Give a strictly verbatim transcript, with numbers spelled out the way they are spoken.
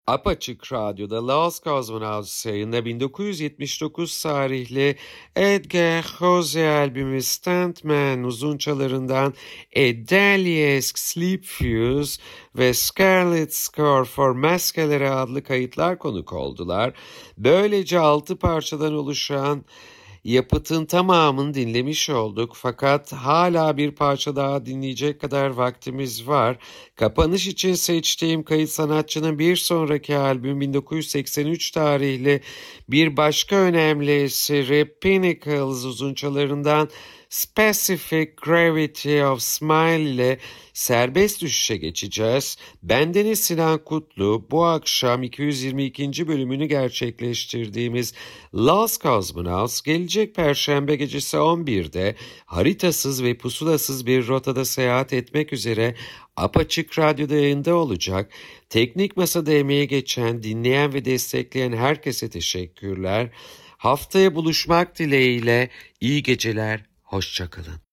Apaçık Radyo'da Lost Cosmonauts yayında bin dokuz yüz yetmiş dokuz tarihli Edgar Jose albümü Stuntman uzunçalarından A Dali-esque Sleep Fuse ve Scarlet Score for Masquerade adlı kayıtlar konuk oldular. Böylece altı parçadan oluşan yapıtın tamamını dinlemiş olduk, fakat hala bir parça daha dinleyecek kadar vaktimiz var. Kapanış için seçtiğim kayıt sanatçının bir sonraki albüm bin dokuz yüz seksen üç tarihli bir başka önemli eseri Pinnacles uzunçalarından Specific Gravity of Smile ile serbest düşüşe geçeceğiz. Bendeniz Sinan Kutlu, bu akşam iki yüz yirmi ikinci bölümünü gerçekleştirdiğimiz Lost Cosmonauts gelecek Perşembe gecesi on birde haritasız ve pusulasız bir rotada seyahat etmek üzere Apaçık Radyo'da yayında olacak. Teknik masada emeği geçen, dinleyen ve destekleyen herkese teşekkürler. Haftaya buluşmak dileğiyle iyi geceler, hoşça kalın.